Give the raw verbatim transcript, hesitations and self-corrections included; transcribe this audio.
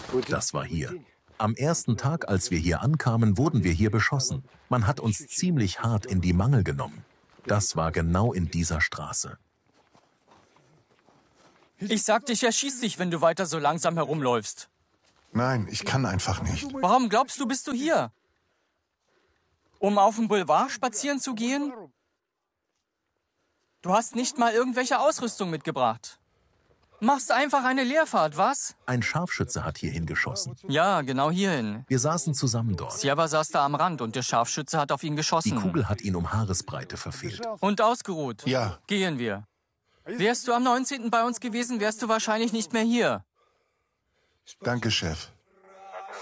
Das war hier. Am ersten Tag, als wir hier ankamen, wurden wir hier beschossen. Man hat uns ziemlich hart in die Mangel genommen. Das war genau in dieser Straße. Ich sagte, ich erschieß dich, wenn du weiter so langsam herumläufst. Nein, ich kann einfach nicht. Warum glaubst du, bist du hier? Um auf dem Boulevard spazieren zu gehen? Du hast nicht mal irgendwelche Ausrüstung mitgebracht. Machst einfach eine Leerfahrt, was? Ein Scharfschütze hat hierhin geschossen. Ja, genau hierhin. Wir saßen zusammen dort. Sjeva saß da am Rand und der Scharfschütze hat auf ihn geschossen. Die Kugel hat ihn um Haaresbreite verfehlt. Und ausgeruht. Ja. Gehen wir. Wärst du am neunzehnten bei uns gewesen, wärst du wahrscheinlich nicht mehr hier. Danke, Chef.